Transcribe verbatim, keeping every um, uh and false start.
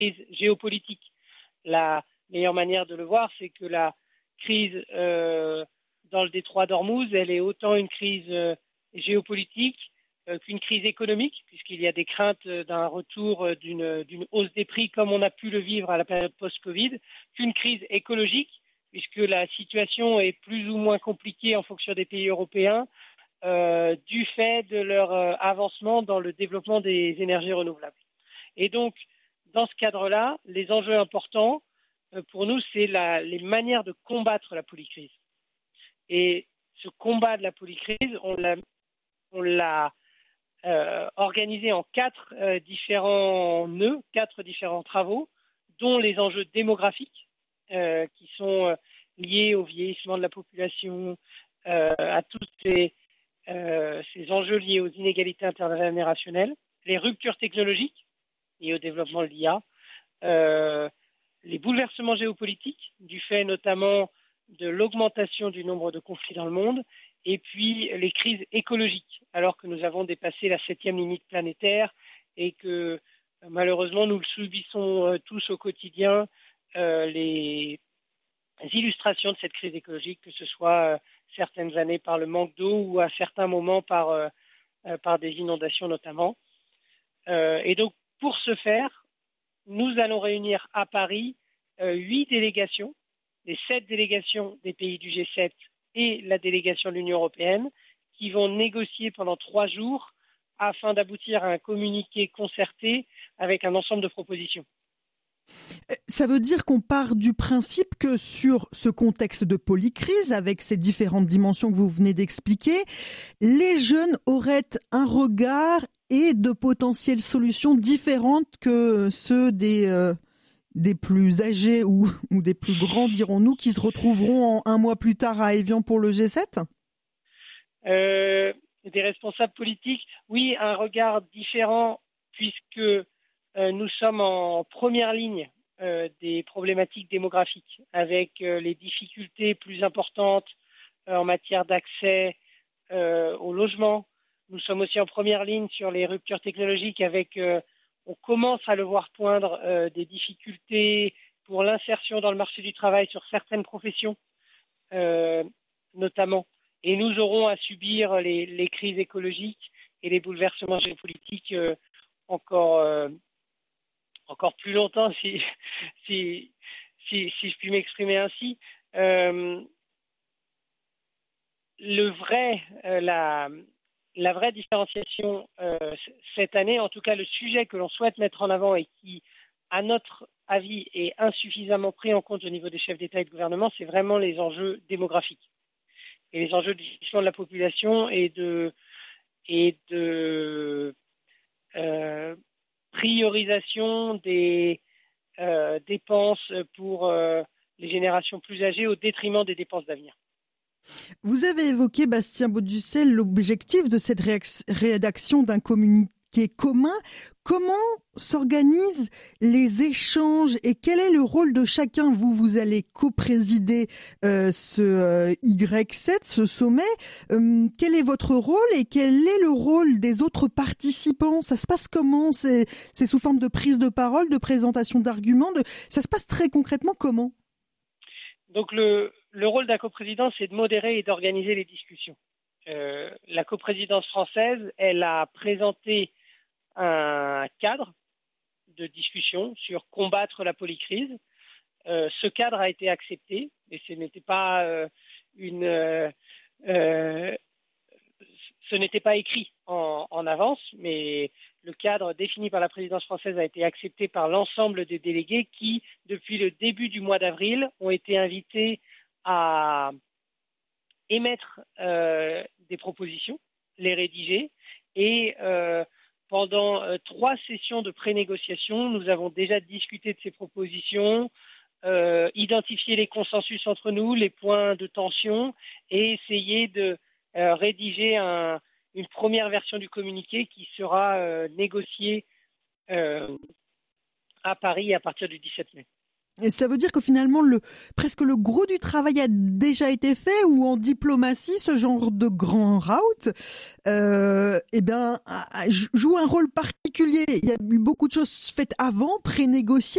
crise géopolitique. La meilleure manière de le voir, c'est que la crise euh, dans le détroit d'Ormuz, elle est autant une crise euh, géopolitique euh, qu'une crise économique, puisqu'il y a des craintes d'un retour euh, d'une, d'une hausse des prix comme on a pu le vivre à la période post-Covid, qu'une crise écologique, puisque la situation est plus ou moins compliquée en fonction des pays européens, euh, du fait de leur euh, avancement dans le développement des énergies renouvelables. Et donc, dans ce cadre-là, les enjeux importants, euh, pour nous, c'est la, les manières de combattre la polycrise. Et ce combat de la polycrise, on l'a, on l'a euh, organisé en quatre euh, différents nœuds, quatre différents travaux, dont les enjeux démographiques, euh, qui sont euh, liés au vieillissement de la population, euh, à tous ces, euh, ces enjeux liés aux inégalités intergénérationnelles, les ruptures technologiques liées au développement de l'I A, euh, les bouleversements géopolitiques, du fait notamment de l'augmentation du nombre de conflits dans le monde, et puis les crises écologiques, alors que nous avons dépassé la septième limite planétaire et que malheureusement nous le subissons euh, tous au quotidien, euh, les illustrations de cette crise écologique, que ce soit euh, certaines années par le manque d'eau ou à certains moments par, euh, euh, par des inondations notamment. Euh, et donc pour ce faire, nous allons réunir à Paris euh, huit délégations, les sept délégations des pays du G sept et la délégation de l'Union européenne, qui vont négocier pendant trois jours afin d'aboutir à un communiqué concerté avec un ensemble de propositions. Ça veut dire qu'on part du principe que sur ce contexte de polycrise, avec ces différentes dimensions que vous venez d'expliquer, les jeunes auraient un regard et de potentielles solutions différentes que ceux des... Euh des plus âgés ou, ou des plus grands, dirons-nous, qui se retrouveront en, un mois plus tard à Évian pour le G sept ? euh, Des responsables politiques, oui, un regard différent, puisque euh, nous sommes en première ligne euh, des problématiques démographiques, avec euh, les difficultés plus importantes euh, en matière d'accès euh, au logement. Nous sommes aussi en première ligne sur les ruptures technologiques, avec... Euh, on commence à le voir poindre euh, des difficultés pour l'insertion dans le marché du travail sur certaines professions, euh, notamment. Et nous aurons à subir les, les crises écologiques et les bouleversements géopolitiques euh, encore, euh, encore plus longtemps, si, si, si, si je puis m'exprimer ainsi. Euh, le vrai, euh, la... La vraie différenciation euh, cette année, en tout cas le sujet que l'on souhaite mettre en avant et qui, à notre avis, est insuffisamment pris en compte au niveau des chefs d'État et de gouvernement, c'est vraiment les enjeux démographiques et les enjeux du vieillissement de la population et de, et de euh, priorisation des euh, dépenses pour euh, les générations plus âgées au détriment des dépenses d'avenir. Vous avez évoqué, Bastien Baudussel, l'objectif de cette rédaction d'un communiqué commun. Comment s'organisent les échanges et quel est le rôle de chacun ? Vous, vous allez co-présider euh, ce euh, Y sept, ce sommet. Euh, quel est votre rôle et quel est le rôle des autres participants ? Ça se passe comment ? C'est, c'est sous forme de prise de parole, de présentation d'arguments de... Ça se passe très concrètement comment ? Donc le... Le rôle d'un coprésident, c'est de modérer et d'organiser les discussions. Euh, la coprésidence française, elle a présenté un cadre de discussion sur combattre la polycrise. Euh, ce cadre a été accepté, et ce n'était pas euh, une, euh, euh, ce n'était pas écrit en, en avance, mais le cadre défini par la présidence française a été accepté par l'ensemble des délégués qui, depuis le début du mois d'avril, ont été invités à émettre euh, des propositions, les rédiger, et euh, pendant euh, trois sessions de pré-négociation, nous avons déjà discuté de ces propositions, euh, identifié les consensus entre nous, les points de tension, et essayé de euh, rédiger un, une première version du communiqué qui sera euh, négociée euh, à Paris à partir du dix-sept mai. Et ça veut dire que finalement, le, presque le gros du travail a déjà été fait, ou en diplomatie, ce genre de grand route, euh, eh bien, joue un rôle particulier. Il y a eu beaucoup de choses faites avant, pré-négociées.